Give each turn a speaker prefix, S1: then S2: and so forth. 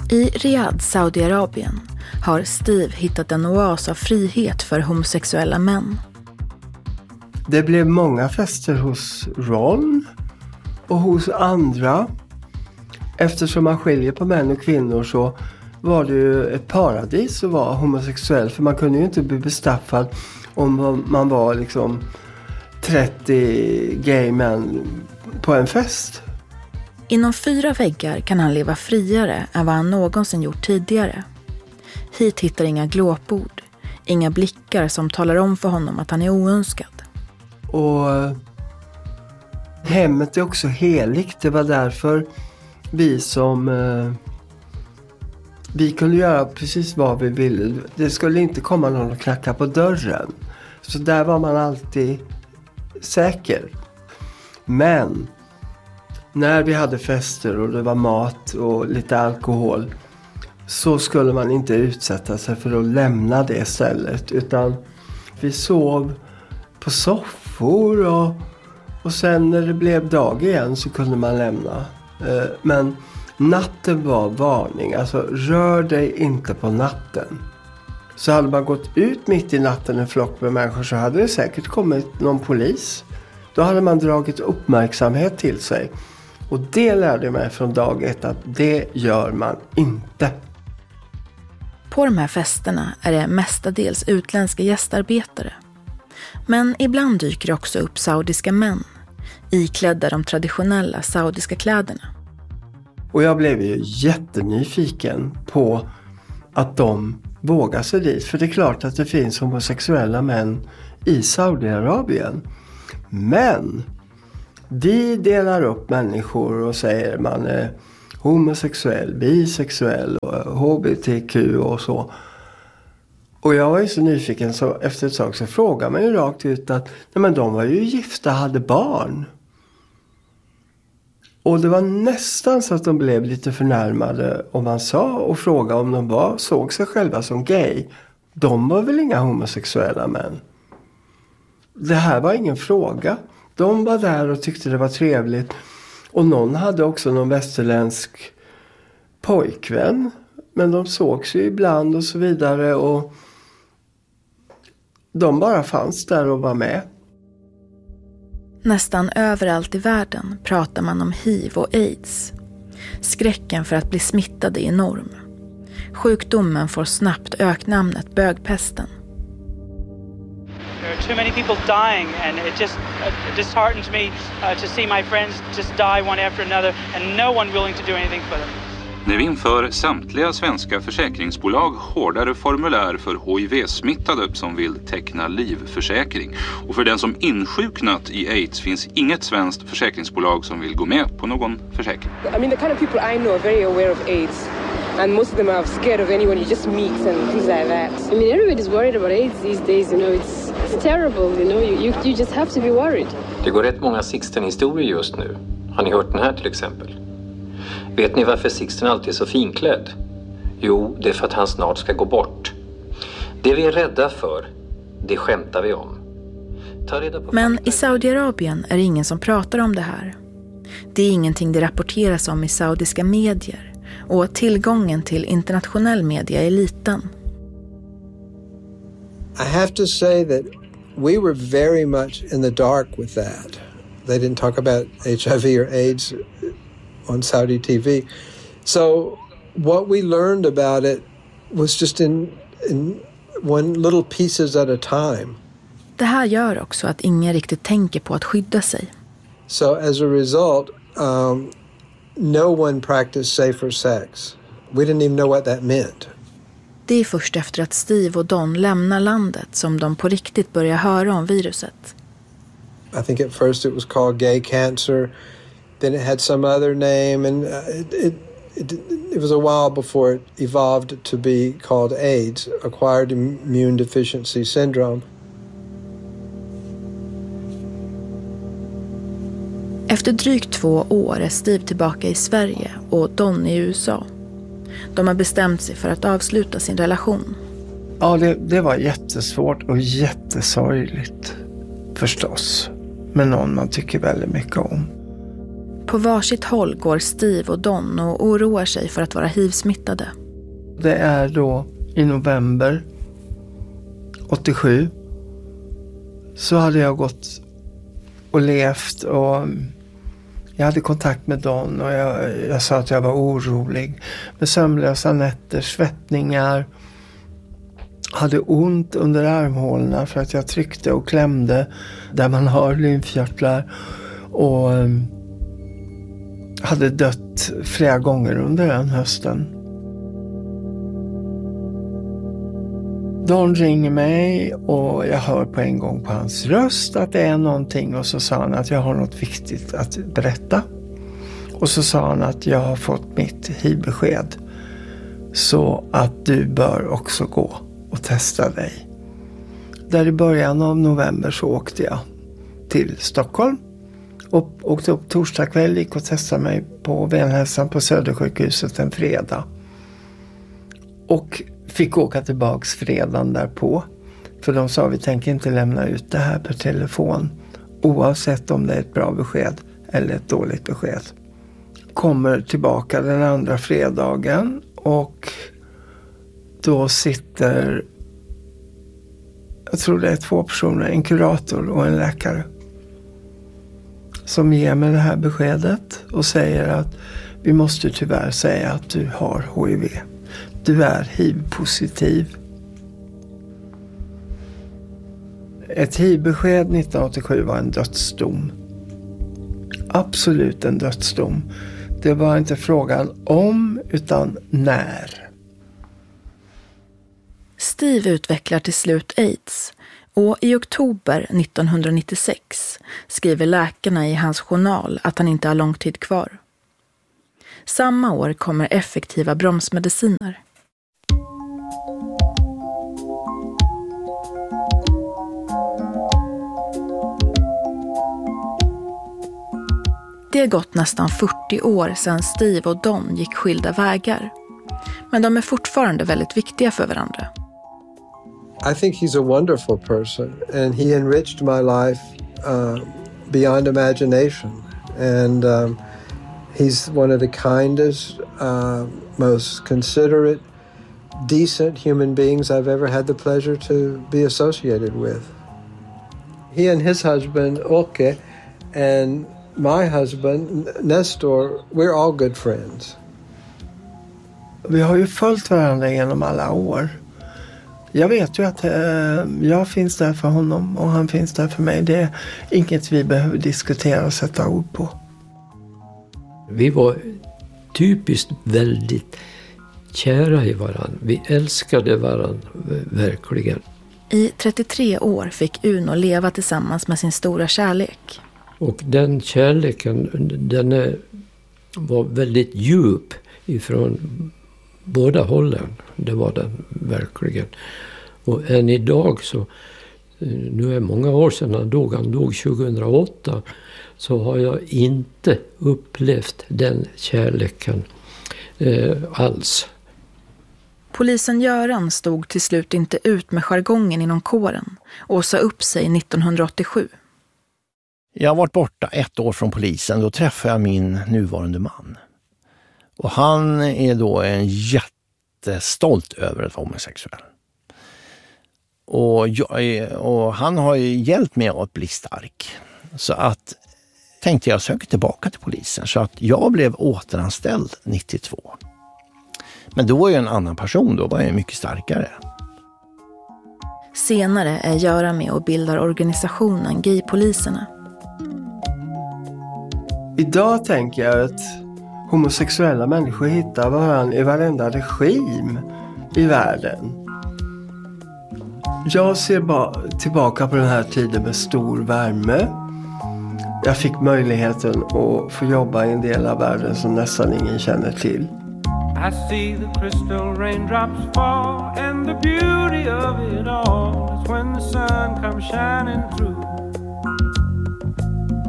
S1: I Riyadh, Saudiarabien, har Steve hittat en oas av frihet för homosexuella män.
S2: Det blev många fester hos Ron och hos andra. Eftersom man skiljer på män och kvinnor så var det ju ett paradis att vara homosexuell. För man kunde ju inte bli bestraffad om man var liksom 30 gay män på en fest.
S1: Inom 4 väggar kan han leva friare än vad han någonsin gjort tidigare. Hit hittar inga glåpord, inga blickar som talar om för honom att han är oönskad.
S2: Och hemmet är också heligt. Det var därför vi kunde göra precis vad vi ville. Det skulle inte komma någon och knacka på dörren. Så där var man alltid säker. Men när vi hade fester och det var mat och lite alkohol så skulle man inte utsätta sig för att lämna det stället. Utan vi sov på soffor och sen när det blev dag igen så kunde man lämna. Men natten var varning. Alltså rör dig inte på natten. Så hade man gått ut mitt i natten en flock med människor så hade det säkert kommit någon polis. Då hade man dragit uppmärksamhet till sig. Och det lärde mig från dag 1 att det gör man inte.
S1: På de här festerna är det mestadels utländska gästarbetare. Men ibland dyker också upp saudiska män, iklädda de traditionella saudiska kläderna.
S2: Och jag blev ju jättenyfiken på att de vågar sig dit. För det är klart att det finns homosexuella män i Saudiarabien. Men vi delar upp människor och säger man är homosexuell, bisexuell och hbtq och så. Och jag var ju så nyfiken så efter ett tag så frågade man ju rakt ut att nej men de var ju gifta, hade barn. Och det var nästan så att de blev lite förnärmade om man sa och frågade om de såg sig själva som gay. De var väl inga homosexuella män. Det här var ingen fråga. De var där och tyckte det var trevligt. Och någon hade också någon västerländsk pojkvän. Men de sågs ju ibland och så vidare. Och de bara fanns där och var med.
S1: Nästan överallt i världen pratar man om HIV och AIDS. Skräcken för att bli smittad är enorm. Sjukdomen får snabbt öknamnet bögpesten.
S3: There are too many people dying and it just disheartens me to see my friends just die one after another and no one willing to do anything for them.
S4: Nu inför samtliga svenska försäkringsbolag hårdare formulär för HIV-smittade som vill teckna livförsäkring. Och för den som insjuknat i AIDS finns inget svenskt försäkringsbolag som vill gå med på någon försäkring.
S5: I mean, the kind of people I know are very aware of AIDS. And most of them are scared of anyone you just meet and things like that.
S6: I mean, everybody's worried about AIDS these days, you know. It's terrible, you know. You just have to be worried.
S7: Det går rätt många Sixten-historier just nu. Har ni hört den här till exempel? Vet ni varför Sixten alltid är så finklädd? Jo, det är för att han snart ska gå bort. Det vi är rädda för, det skämtar vi om.
S1: Men i Saudiarabien är det ingen som pratar om det här. Det är ingenting det rapporteras om i saudiska medier. Och tillgången till internationell media är liten.
S8: I have to say that we were very much in the dark with that. They didn't talk about HIV or AIDS on Saudi TV. So what we learned about it was just in one little pieces at a time.
S1: Det här gör också att ingen riktigt tänker på att skydda sig.
S8: So as a result, no one practiced safer sex. We didn't even know what that meant.
S1: Det är först efter att Steve och Don lämnar landet som de på riktigt börjar höra om viruset.
S8: I think at first it was called gay cancer. Then it had some other name, and it was a while before it evolved to be called AIDS, acquired immune deficiency syndrome.
S1: Efter drygt 2 år är Steve tillbaka i Sverige och Don i USA. De har bestämt sig för att avsluta sin relation.
S2: Ja, det var jättesvårt och jättesorgligt förstås. Med någon man tycker väldigt mycket om.
S1: På varsitt håll går Steve och Don och oroar sig för att vara HIV-smittade.
S2: Det är då i november 87 så hade jag gått och levt och jag hade kontakt med Don och jag sa att jag var orolig med sömnlösa nätter, svettningar, hade ont under armhålorna för att jag tryckte och klämde där man har lymfkörtlar och hade dött flera gånger under den hösten. Don ringer mig och jag hör på en gång på hans röst att det är någonting och så sa han att jag har något viktigt att berätta. Och så sa han att jag har fått mitt HIV-besked så att du bör också gå och testa dig. Där i början av november så åkte jag till Stockholm och åkte upp torsdag kväll, gick och testade mig på Venhälsan på Södersjukhuset en fredag. Och fick åka tillbaks fredagen därpå. För de sa vi tänker inte lämna ut det här per telefon. Oavsett om det är ett bra besked eller ett dåligt besked. Kommer tillbaka den andra fredagen och då sitter, jag tror det är 2 personer, en kurator och en läkare. Som ger mig det här beskedet och säger att vi måste tyvärr säga att du har HIV. Du är HIV-positiv. Ett HIV-besked 1987 var en dödsdom. Absolut en dödsdom. Det var inte frågan om utan när.
S1: Steve utvecklar till slut AIDS och i oktober 1996 skriver läkarna i hans journal att han inte har lång tid kvar. Samma år kommer effektiva bromsmediciner. Det har gått nästan 40 år sedan Steve och Don gick skilda vägar. Men de är fortfarande väldigt viktiga för varandra.
S8: I think he's a wonderful person and he enriched my life beyond imagination. And he's one of the kindest, most considerate, decent human beings I've ever had the pleasure to be associated with. He and his husband, Åke, and my husband, Nestor, we're all good friends.
S2: Vi har ju följt varandra genom alla år. Jag vet ju att jag finns där för honom och han finns där för mig. Det är inget vi behöver diskutera och sätta ord på.
S9: Vi var typiskt väldigt kära i varandra. Vi älskade varandra verkligen.
S1: I 33 år fick Uno leva tillsammans med sin stora kärlek.
S9: Och den kärleken, den var väldigt djup ifrån båda hållen. Det var den verkligen. Och än idag så, nu är det många år sedan han dog 2008, så har jag inte upplevt den kärleken alls.
S1: Polisen Göran stod till slut inte ut med jargongen inom kåren och sa upp sig 1987.
S10: Jag har varit borta 1 år från polisen. Då träffade jag min nuvarande man. Och han är då en jättestolt över att vara homosexuell. Och han har ju hjälpt mig att bli stark. Så att tänkte jag söka tillbaka till polisen. Så att jag blev återanställd 92. Men då var jag en annan person. Då var jag mycket starkare.
S1: Senare är Göran med och bildar organisationen Gaypoliserna.
S2: Idag tänker jag att homosexuella människor hittar varandra i varenda regim i världen. Jag ser bara tillbaka på den här tiden med stor värme. Jag fick möjligheten att få jobba i en del av världen som nästan ingen känner till.
S11: I see the crystal raindrops fall and the beauty of it all is when the sun comes shining through.